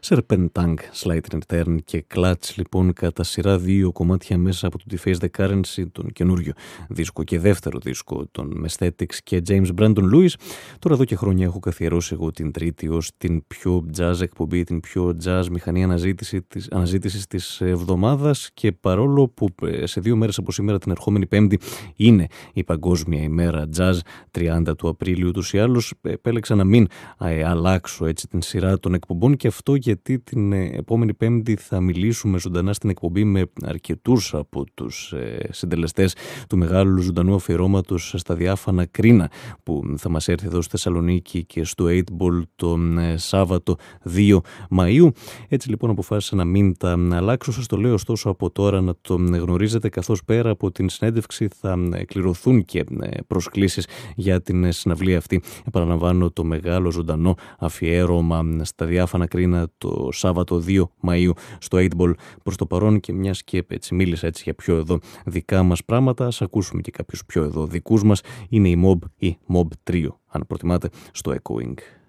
Serpentang, Slight Return και Clutch, λοιπόν, κατά σειρά δύο κομμάτια μέσα από το Deface the Currency, τον καινούριο δίσκο και δεύτερο δίσκο των Messthetics και James Brandon Lewis. Τώρα εδώ και χρόνια έχω καθιερώσει εγώ την Τρίτη ως την πιο jazz εκπομπή, την πιο jazz μηχανή αναζήτησης της εβδομάδας, και παρόλο που σε 2 μέρες από σήμερα, την ερχόμενη Πέμπτη, είναι η Παγκόσμια ημέρα jazz, 30 του Απρίλιου, ούτως ή άλλως επέλεξα να μην αλλάξω έτσι την σειρά των εκπομπών, και αυτό γιατί την επόμενη Πέμπτη θα μιλήσουμε ζωντανά στην εκπομπή με αρκετούς από τους συντελεστές του μεγάλου ζωντανού αφιερώματος στα διάφανα Κρίνα, που θα μας έρθει εδώ στη Θεσσαλονίκη και στο 8ball τον Σάββατο 2 Μαΐου. Έτσι λοιπόν αποφάσισα να μην τα αλλάξω. Σας το λέω ωστόσο από τώρα να το γνωρίζετε, καθώς πέρα από την συνέντευξη θα κληρωθούν και προσκλήσεις για την συναυλία αυτή. Επαναλαμβάνω, το μεγάλο ζωντανό αφιέρωμα στα διάφανα Κρίνα το Σάββατο 2 Μαΐου στο 8ball. Προς το παρόν, και μιας και έτσι μίλησα έτσι για πιο εδώ δικά μας πράγματα, ας ακούσουμε και κάποιους πιο εδώ δικούς μας. Είναι η Mob ή Mob Trio, αν προτιμάτε, στο Echoing.